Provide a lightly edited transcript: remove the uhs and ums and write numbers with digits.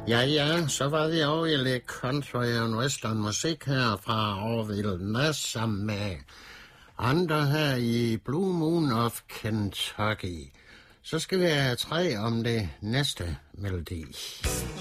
Ja, så var vi over i lidt country and western musik her fra Orville Nass sammen med andre her i Blue Moon of Kentucky. Så skal vi have 3 om det næste melodi.